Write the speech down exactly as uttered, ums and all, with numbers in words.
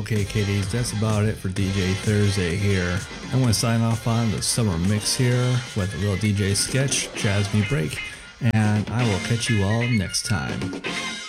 Okay, kiddies, that's about it for D J Thursday here. I'm going to sign off on the summer mix here with a little D J sketch, Jazz Me Break, and I will catch you all next time.